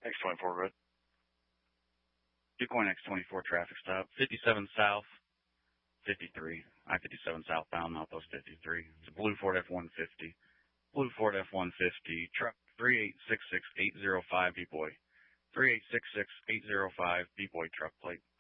X24 red. Decoy X24 traffic stop. 57 south, 53. I-57 southbound, Malthus 53. It's a blue Ford F-150. Blue Ford F-150. Truck 3866805 B-Boy. 3866805 B-Boy truck plate.